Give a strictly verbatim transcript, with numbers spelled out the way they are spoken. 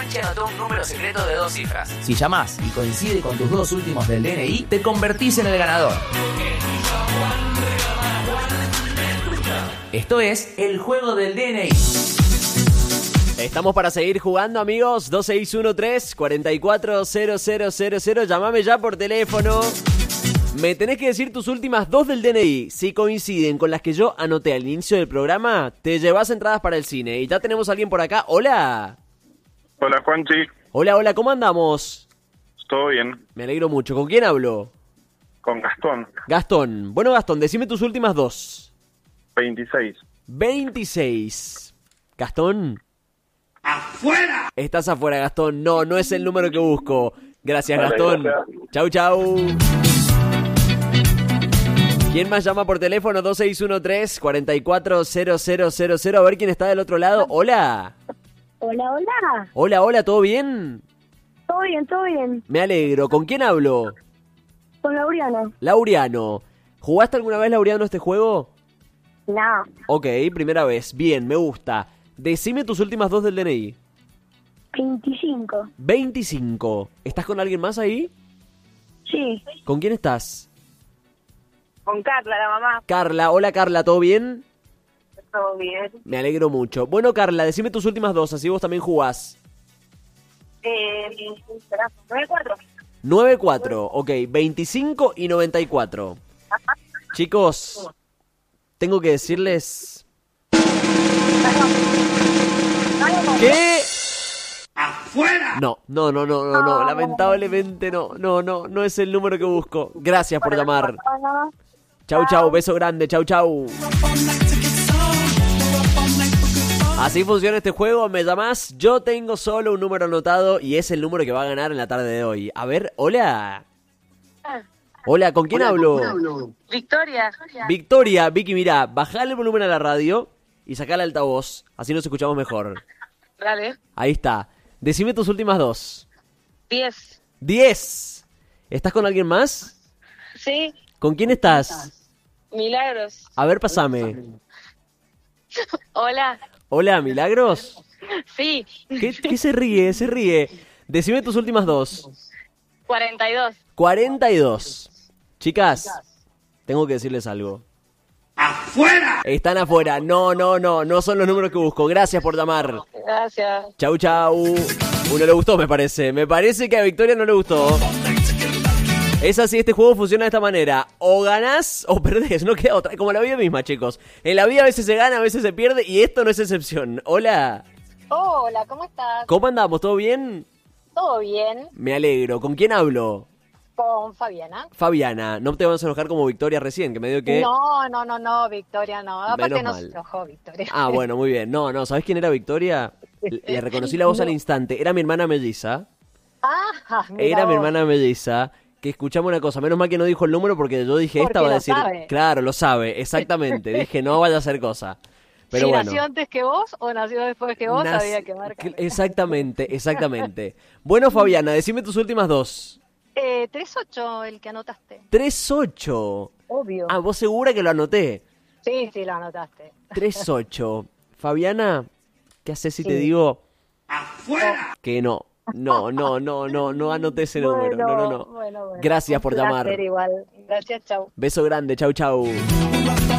Juanchi anotó un número secreto de dos cifras. Si llamás y coincide con tus dos últimos del D N I, te convertís en el ganador. Esto es el juego del D N I. Estamos para seguir jugando, amigos. Dos seis uno tres, cuatro cuatro cero cero cero cero. Llamame ya por teléfono. Me tenés que decir tus últimas dos del D N I. Si coinciden con las que yo anoté al inicio del programa, te llevas entradas para el cine. Y ya tenemos a alguien por acá. ¡Hola! Hola, Juanchi. Hola, hola, ¿cómo andamos? ¿Todo bien? Me alegro mucho. ¿Con quién hablo? Con Gastón. Gastón. Bueno, Gastón, decime tus últimas dos. veintiséis. veintiséis. Gastón. ¡Afuera! Estás afuera, Gastón. No, no es el número que busco. Gracias, Vale, Gastón. gracias. Chau, chau. ¿Quién más llama por teléfono? dos seis uno tres, cuatro cuatro cero cero cero cero. A ver quién está del otro lado. Hola. Hola, hola. Hola, hola, ¿todo bien? Todo bien, todo bien. Me alegro. ¿Con quién hablo? Con Laureano. Laureano. ¿Jugaste alguna vez, Laureano, este juego? No. Ok, primera vez. Bien, me gusta. Decime tus últimas dos del D N I. veinticinco. veinticinco. ¿Estás con alguien más ahí? Sí. ¿Con quién estás? Con Carla, la mamá. Carla. Hola, Carla, ¿todo bien? Todo bien. Me alegro mucho. Bueno, Carla, decime tus últimas dos, así vos también jugás. Eh, nueve cuatro. nueve cuatro, ok, veinticinco y noventa y cuatro. Chicos, tengo que decirles... ¿Qué? ¡Afuera! No, no, no, no, no, no, lamentablemente no, no, no, no es el número que busco. Gracias por llamar. Chau, chau, beso grande, chau, chau. Así funciona este juego, me llamás, yo tengo solo un número anotado y es el número que va a ganar en la tarde de hoy. A ver, hola. Hola, ¿con quién hablo? Victoria. Victoria, Vicky, mira, bajale el volumen a la radio y sacale al altavoz, así nos escuchamos mejor. Dale. Ahí está. Decime tus últimas dos. diez. Diez. ¿Estás con alguien más? Sí. ¿Con quién estás? Milagros. A ver, pasame. Hola. Hola, Milagros. Sí. ¿Qué, qué se ríe? Se ríe. Decime tus últimas dos. cuarenta y dos. cuarenta y dos. Chicas, tengo que decirles algo. ¡Afuera! Están afuera. No, no, no. No son los números que busco. Gracias por llamar. Gracias. Chau, chau. Uno le gustó, me parece. Me parece que a Victoria no le gustó. Es así, este juego funciona de esta manera. O ganás o perdés, no queda otra. Como la vida misma, chicos. En la vida a veces se gana, a veces se pierde y esto no es excepción. Hola. Hola, ¿cómo estás? ¿Cómo andamos? ¿Todo bien? ¿Todo bien? Me alegro. ¿Con quién hablo? Con Fabiana. Fabiana. No te vas a enojar como Victoria recién, que me dio que... No, no, no, no, Victoria no. Aparte Menos no mal. se enojó, Victoria. Ah, bueno, muy bien. No, no, ¿sabés quién era Victoria? Le reconocí la voz al instante. Era mi hermana melliza. Ah, mira Era mi vos. hermana melliza. Que escuchamos una cosa, menos mal que no dijo el número porque yo dije, Porque esta va a lo decir... sabe. Claro, lo sabe, exactamente. Dije, no vaya a hacer cosa. Pero si bueno. nació antes que vos o nació después que vos, Nac- había que marcar. Exactamente, exactamente. Bueno, Fabiana, decime tus últimas dos. Eh, tres ocho el que anotaste. tres ocho. Obvio. Ah, vos segura que lo anoté. Sí, sí, lo anotaste. tres ocho. Fabiana, ¿qué haces si Sí. te digo ¡Afuera! que no? No, no, no, no, no anoté ese número. No, no, no. Bueno, bueno. Gracias Un por placer llamar. igual. Gracias, chau. Beso grande, chau, chau.